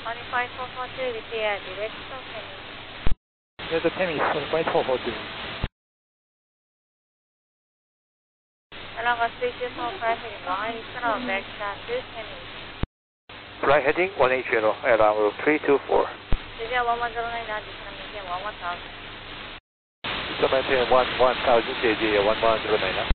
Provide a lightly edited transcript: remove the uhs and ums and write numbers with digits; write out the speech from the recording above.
25442 with the direction Temi. Delta Temi, 25442. Along 324 flight heading 180, back down to Temi. Flight heading 180, airline 324. Cesar 1109 now, descend maintain 11000. So maintain 1000 JJ 1109.